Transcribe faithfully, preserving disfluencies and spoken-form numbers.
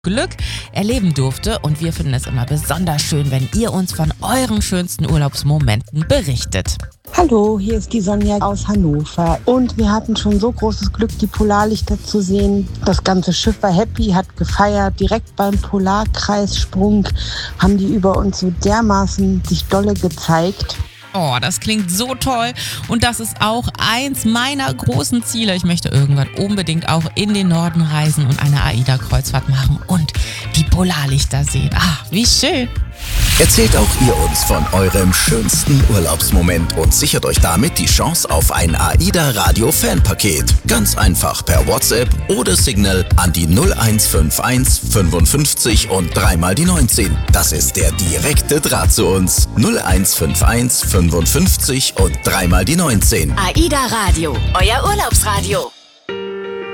Glück erleben durfte und wir finden es immer besonders schön, wenn ihr uns von euren schönsten Urlaubsmomenten berichtet. Hallo, hier ist die Sonja aus Hannover und wir hatten schon so großes Glück, die Polarlichter zu sehen. Das ganze Schiff war happy, hat gefeiert. Direkt beim Polarkreissprung haben die über uns so dermaßen sich dolle gezeigt. Oh, das klingt so toll und das ist auch eins meiner großen Ziele. Ich möchte irgendwann unbedingt auch in den Norden reisen und eine AIDA-Kreuzfahrt machen und die Polarlichter sehen. Ach, wie schön! Erzählt auch ihr uns von eurem schönsten Urlaubsmoment und sichert euch damit die Chance auf ein AIDA-Radio-Fanpaket. Ganz einfach per WhatsApp oder Signal an die null eins fünf eins fünfundfünfzig und dreimal die neunzehn. Das ist der direkte Draht zu uns. null eins fünf eins fünfundfünfzig und dreimal die neunzehn. AIDA Radio, euer Urlaubsradio.